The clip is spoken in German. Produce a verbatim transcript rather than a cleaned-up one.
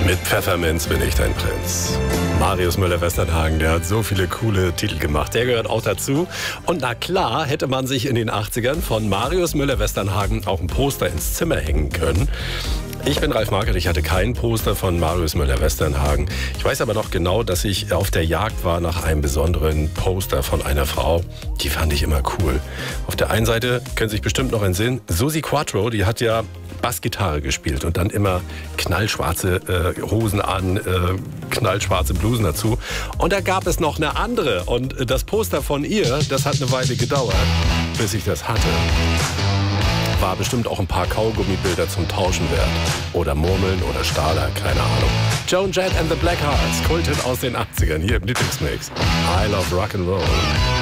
Mit Pfefferminz bin ich dein Prinz. Marius Müller-Westernhagen, der hat so viele coole Titel gemacht. Der gehört auch dazu. Und na klar, hätte man sich in den achtzigern von Marius Müller-Westernhagen auch ein Poster ins Zimmer hängen können. Ich bin Ralf Markert, ich hatte kein Poster von Marius Müller-Westernhagen. Ich weiß aber noch genau, dass ich auf der Jagd war nach einem besonderen Poster von einer Frau. Die fand ich immer cool. Auf der einen Seite können Sie sich bestimmt noch entsinnen, Suzi Quatro, die hat ja Bassgitarre gespielt und dann immer knallschwarze äh, Hosen an, äh, knallschwarze Blusen dazu. Und da gab es noch eine andere. Und das Poster von ihr, das hat eine Weile gedauert, bis ich das hatte. War bestimmt auch ein paar Kaugummibilder zum Tauschen wert. Oder Murmeln oder Stahler, keine Ahnung. Joan Jett and the Blackhearts, Kulthit aus den achtzigern, hier im Lieblingsmix. I love Rock'n'Roll.